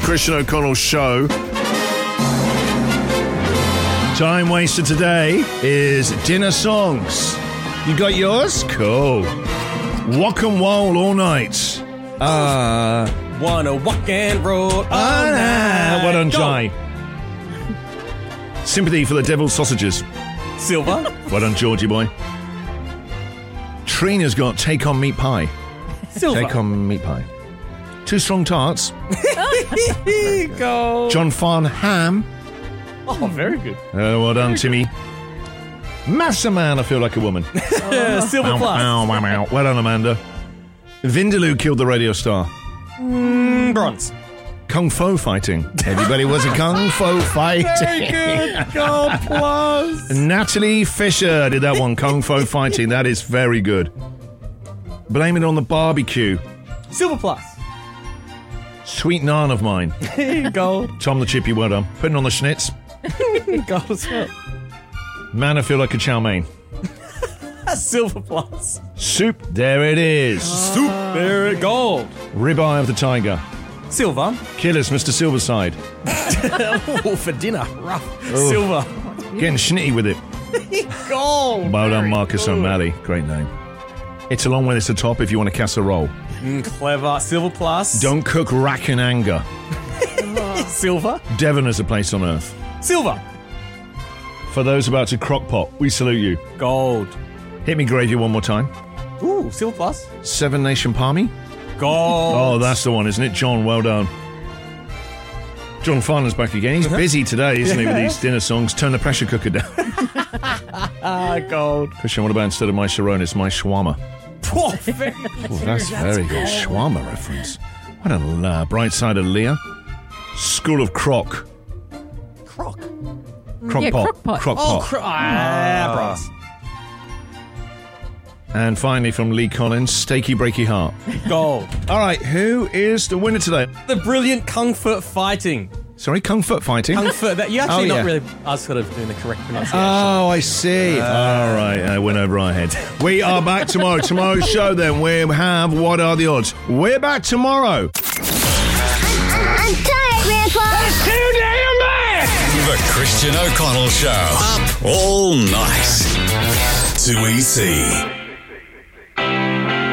Christian O'Connell Show. Time waster today is dinner songs. You got yours? Cool. Walk and roll all night. Wanna walk and roll all night. Well done, Jai. Sympathy for the devil's sausages. Silver. Well done, Georgie boy. Trina's got Take On Meat Pie. Silver. Take On Meat Pie. Two Strong Tarts. Go. John Farn Ham. Oh, very good. Well done, Timmy. Massa Man, I feel like a woman. Silver plus. Well done, Amanda. Vindaloo killed the radio star. Bronze. Kung Fu fighting. Everybody was a Kung Fu fighting. Very good. Gold plus. Natalie Fisher did that one. Kung Fu fighting. That is very good. Blame it on the barbecue. Silver plus. Sweet naan of mine. Gold. Tom the Chippy, well done. Putting on the schnitz. Gold as well. Man, I feel like a chow mein. Silver plus. Soup, there it is. Soup. There. Gold. Ribeye of the tiger. Silver. Killers, Mr. Silverside. Oh, for dinner. Rough. Silver. Getting schnitty with it. Gold. Well done, Marcus O'Malley. Great name. It's a long way to the top if you want a casserole. Clever. Silver plus. Don't cook rack in anger. Silver. Devon is a place on earth. Silver. For those about to crock pot, we salute you. Gold. Hit me gravy one more time. Ooh, silver plus. Seven Nation Palmy. Gold. Oh, that's the one, isn't it? John, well done. John Farnham's back again. He's busy today, isn't he, with these dinner songs? Turn the pressure cooker down. Gold. Christian, what about instead of my Sharon, it's my shawarma? Oh, very That's very good. Shawarma reference. What a bright side of Leah. School of Croc. Croc. Crock Yeah, pot. crock pot. Crock Oh, pot. bronze. And finally from Lee Collins, Steaky Breaky Heart. Gold. All right, who is the winner today? The brilliant Kung Fu fighting. Sorry, Kung Fu fighting? Kung Fu. That you actually Oh, yeah. not really. I was sort of doing the correct pronunciation. Oh, I see. All right, I went over our heads. We are back tomorrow. Tomorrow's show, then, we have What Are the Odds? We're back tomorrow. I'm tired, Grandpa. That's too damn bad! The Christian O'Connell Show. Up all night. 2EC.